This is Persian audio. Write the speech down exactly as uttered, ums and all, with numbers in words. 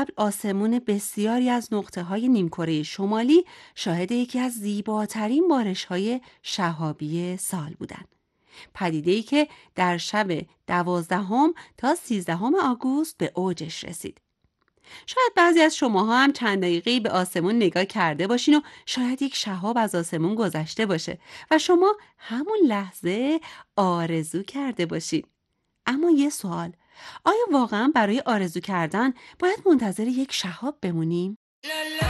قبل آسمون بسیاری از نقطه‌های نیمکره شمالی شاهد یکی از زیباترین بارش‌های شهابی سال بودند. پدیده‌ای که در شب دوازدهم تا سیزدهم آگوست به اوجش رسید. شاید بعضی از شماها هم چند دقیقه‌ای به آسمون نگاه کرده باشین و شاید یک شهاب از آسمون گذشته باشه و شما همون لحظه آرزو کرده باشین. اما یه سوال، آیا واقعا برای آرزو کردن باید منتظر یک شهاب بمونیم؟